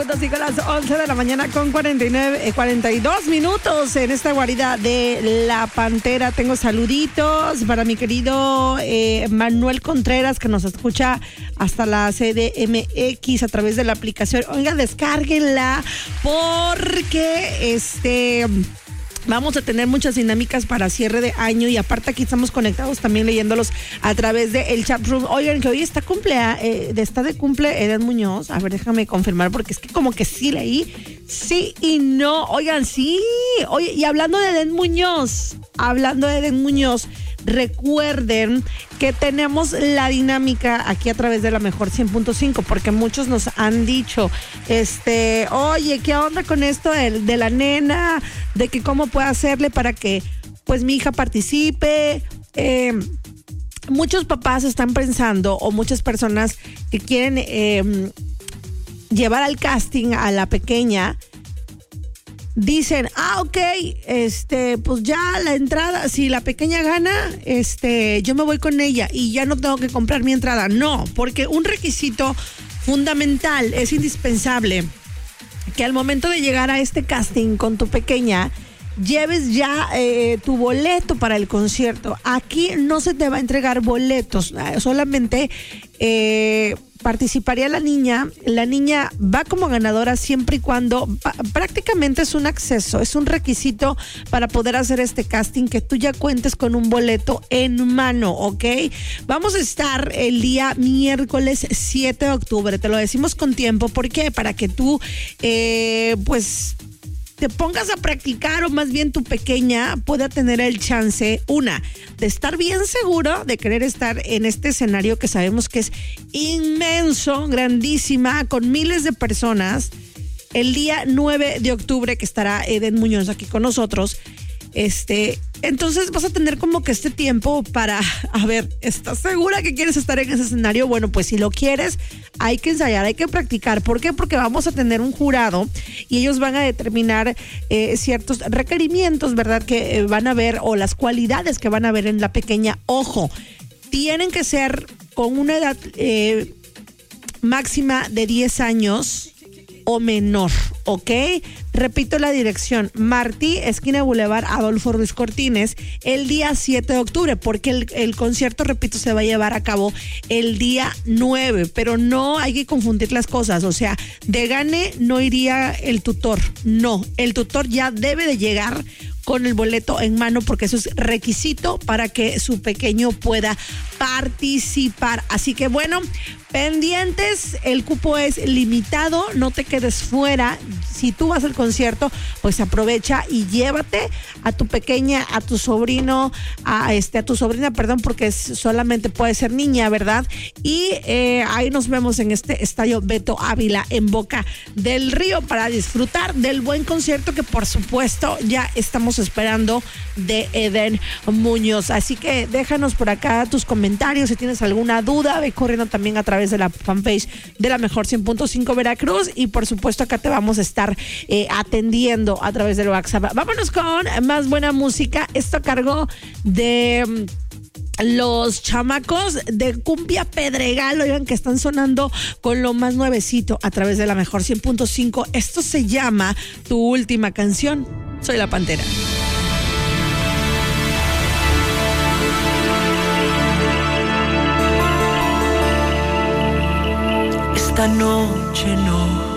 Sigo a las 11 de la mañana con 42 minutos en esta guarida de La Pantera. Tengo saluditos para mi querido Manuel Contreras, que nos escucha hasta la CDMX a través de la aplicación. Oiga, descárguenla porque vamos a tener muchas dinámicas para cierre de año y aparte aquí estamos conectados también leyéndolos a través del chat room. Oigan, que hoy está de cumple Eden Muñoz. A ver, déjame confirmar porque es que como que sí leí. Sí y no. Oigan, sí. Oye, y hablando de Eden Muñoz, recuerden que tenemos la dinámica aquí a través de la Mejor 100.5 porque muchos nos han dicho, oye, ¿qué onda con esto de la nena? De que cómo puede hacerle para que pues mi hija participe. Muchos papás están pensando o muchas personas que quieren llevar al casting a la pequeña dicen, ok, pues ya la entrada, si la pequeña gana, yo me voy con ella y ya no tengo que comprar mi entrada. No, porque un requisito fundamental, es indispensable, que al momento de llegar a este casting con tu pequeña, lleves ya tu boleto para el concierto. Aquí no se te va a entregar boletos, solamente participaría la niña. La niña va como ganadora siempre y cuando prácticamente es un acceso, es un requisito para poder hacer este casting que tú ya cuentes con un boleto en mano, ¿ok? Vamos a estar el día miércoles 7 de octubre, te lo decimos con tiempo, ¿por qué? Para que tú pues te pongas a practicar o más bien tu pequeña pueda tener el chance, de estar bien seguro de querer estar en este escenario que sabemos que es inmenso, grandísima, con miles de personas. El día 9 de octubre que estará Eden Muñoz aquí con nosotros. Entonces vas a tener como que este tiempo para, a ver, ¿estás segura que quieres estar en ese escenario? Bueno, pues si lo quieres, hay que ensayar, hay que practicar. ¿Por qué? Porque vamos a tener un jurado y ellos van a determinar ciertos requerimientos, ¿verdad? Que van a ver, o las cualidades que van a ver en la pequeña. Ojo, tienen que ser con una edad máxima de 10 años o menor, ¿ok? Repito la dirección, Martí, esquina Boulevard Adolfo Ruiz Cortines, el día 7 de octubre, porque el concierto, repito, se va a llevar a cabo el día 9, pero no hay que confundir las cosas, o sea, de gane no iría el tutor, no, el tutor ya debe de llegar con el boleto en mano porque eso es requisito para que su pequeño pueda participar. Así que bueno, pendientes, el cupo es limitado, no te quedes fuera. Si tú vas al concierto, pues aprovecha y llévate a tu pequeña, a tu sobrino, a tu sobrina, perdón, porque solamente puede ser niña, ¿verdad? Y ahí nos vemos en este estadio Beto Ávila en Boca del Río para disfrutar del buen concierto que por supuesto ya estamos esperando de Eden Muñoz. Así que déjanos por acá tus comentarios, si tienes alguna duda, ve corriendo también a través de la fanpage de la Mejor 100.5 Veracruz y por supuesto acá te vamos a estar atendiendo a través del WhatsApp. Vámonos con más buena música. Esto a cargo de los chamacos de Cumbia Pedregal, oigan, que están sonando con lo más nuevecito a través de la Mejor 100.5. Esto se llama Tu Última Canción. Soy La Pantera. Esta noche no